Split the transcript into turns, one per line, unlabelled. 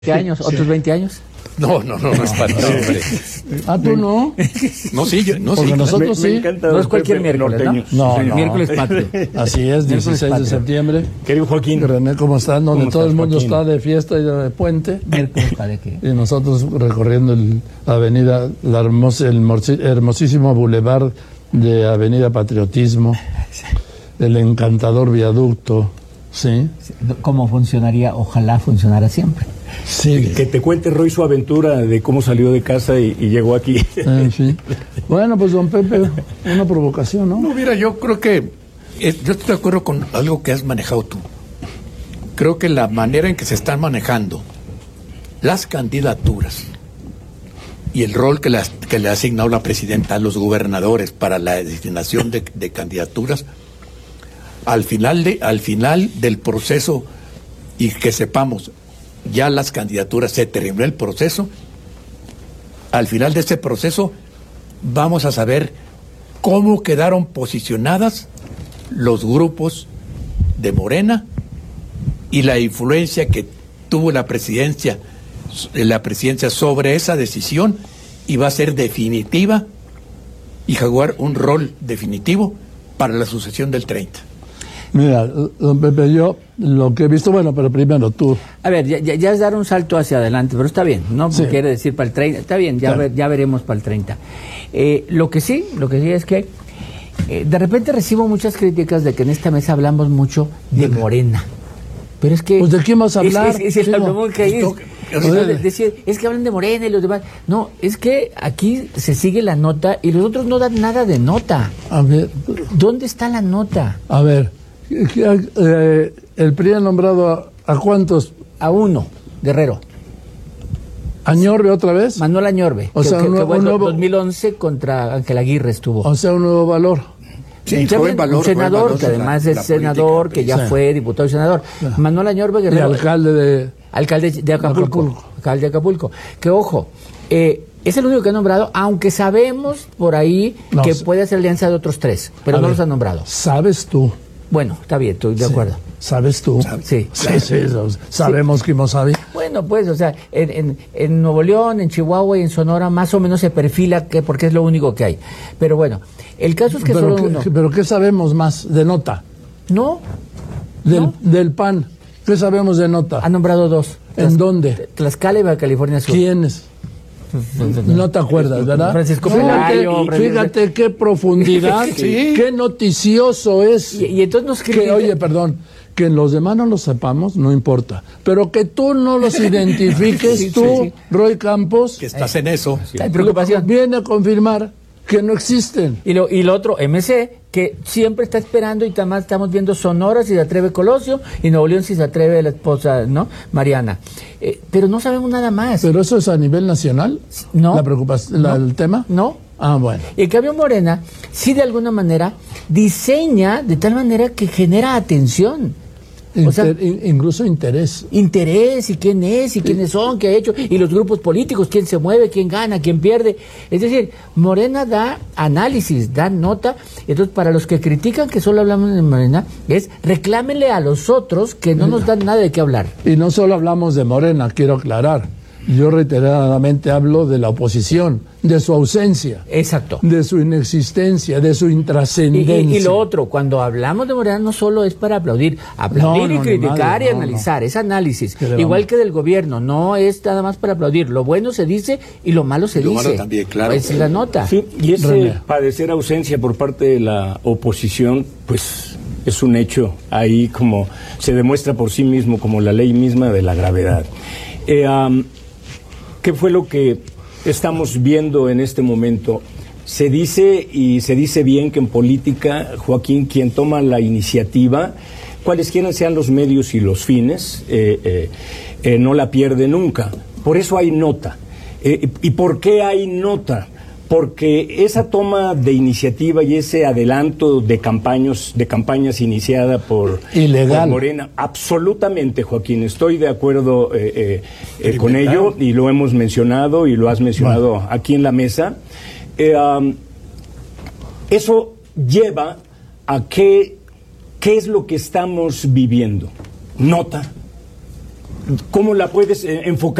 ¿20 años? ¿Otros 20 años?
No es para hombre.
¿Tú no?
No, sí,
Porque nosotros sí.
No es cualquier miércoles, ¿no?
No.
Miércoles patrio.
Así es, 16 de septiembre.
Querido Joaquín.
René, ¿cómo estás? Donde todo el mundo
Joaquín?
está de fiesta y de puente.
¿Miércoles de qué?
Y nosotros recorriendo la avenida, el hermosísimo bulevar de Avenida Patriotismo, el encantador viaducto, ¿sí?
¿Cómo funcionaría? Ojalá funcionara siempre.
Sí.
Que te cuente Roy su aventura de cómo salió de casa y llegó aquí.
Sí. Bueno, pues don Pepe, una provocación, ¿no?
No, mira, yo creo que yo estoy de acuerdo con algo que has manejado tú. Creo que la manera en que se están manejando las candidaturas y el rol que le ha asignado la presidenta a los gobernadores para la designación de candidaturas, al final del proceso, y que sepamos, ya las candidaturas, se terminó el proceso, al final de ese proceso vamos a saber cómo quedaron posicionadas los grupos de Morena y la influencia que tuvo la presidencia sobre esa decisión, y va a ser definitiva y jugar un rol definitivo para la sucesión del 30.
Mira, don Pepe, yo lo que he visto, bueno, pero primero tú.
A ver, ya es dar un salto hacia adelante, pero está bien, ¿no?
Sí.
Quiere decir para el 30, está bien, ya veremos para el 30. Lo que sí es que de repente recibo muchas críticas de que en esta mesa hablamos mucho de Morena. Pero es que...
Pues, ¿de quién vas a hablar?
Es el problema que hay. Decir, es que hablan de Morena y los demás. No, es que aquí se sigue la nota y los otros no dan nada de nota.
A ver.
¿Dónde está la nota?
A ver, el PRI ha nombrado a cuántos.
A uno, Guerrero.
¿Añorbe otra vez?
Manuel Añorbe,
O sea,
que
un
fue en
nuevo...
2011 contra Ángel Aguirre estuvo.
O sea, un nuevo valor.
Sí,
un senador, que además es senador, que ya fue diputado y senador. Manuel Añorbe
Y
Guerrero.
alcalde
de Acapulco. Alcalde de Acapulco. Que ojo, es el único que ha nombrado, aunque sabemos por ahí que puede hacer alianza de otros tres, pero no los ha nombrado.
¿Sabes tú?
Bueno, está bien, estoy de acuerdo.
¿Sabes tú?
Sí.
Sabemos que hemos sabido.
Bueno, pues, o sea, en Nuevo León, en Chihuahua y en Sonora más o menos se perfila porque es lo único que hay. Pero bueno, el caso es que solo uno.
¿Pero qué sabemos más de nota?
No.
Del PAN. ¿Qué sabemos de nota?
Ha nombrado dos.
¿En dónde?
Tlaxcala y Baja California Sur.
¿Quiénes? No te acuerdas, ¿verdad?
Francisco Pelayo.
Fíjate qué profundidad,
Sí.
qué noticioso es.
Y entonces nos
Que, oye, perdón, que los demás no los sepamos, no importa. Pero que tú no los identifiques, tú, Roy Campos,
Que estás en eso.
Hay preocupación.
viene a confirmar que no existen.
Y lo otro, MC, que siempre está esperando, y además estamos viendo Sonora si se atreve Colosio, y Nuevo León si se atreve la esposa, ¿no? Mariana. Pero no sabemos nada más.
¿Pero eso es a nivel nacional?
No.
¿La preocupación, el tema?
No.
Ah, bueno.
Y en cambio Morena, sí de alguna manera, diseña de tal manera que genera atención. O sea,
incluso interés.
Interés, y quién es, y quiénes son, qué ha hecho, y los grupos políticos, quién se mueve, quién gana, quién pierde. Es decir, Morena da análisis, da nota. Entonces, para los que critican que solo hablamos de Morena, es reclámenle a los otros que no nos dan nada de qué hablar.
Y no solo hablamos de Morena, quiero aclarar. Yo reiteradamente hablo de la oposición, de su ausencia.
Exacto.
De su inexistencia, de su intrascendencia.
Y lo otro, cuando hablamos de Morena no solo es para aplaudir y criticar y analizar, es análisis. Igual que del gobierno, no es nada más para aplaudir. Lo bueno se dice y lo malo se dice.
Lo malo también, claro.
Esa es la nota.
Sí, y ese padecer ausencia por parte de la oposición, pues es un hecho ahí, como se demuestra por sí mismo, como la ley misma de la gravedad. ¿Qué fue lo que estamos viendo en este momento? Se dice, y se dice bien, que en política, Joaquín, quien toma la iniciativa, cualesquiera sean los medios y los fines, no la pierde nunca. Por eso hay nota. ¿Y por qué hay nota? Porque esa toma de iniciativa y ese adelanto de campañas iniciada por Morena, absolutamente, Joaquín, estoy de acuerdo con ello, y lo hemos mencionado y lo has mencionado aquí en la mesa. Eso lleva a ¿qué es lo que estamos viviendo? Nota. ¿Cómo la puedes enfocar?